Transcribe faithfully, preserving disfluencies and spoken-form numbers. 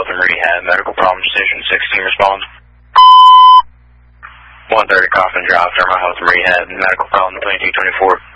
Health and Rehab. Medical problem, station sixteen, respond. one thirty, cough and drop, Thermo Health and Rehab. Medical problem, twenty-two twenty-four.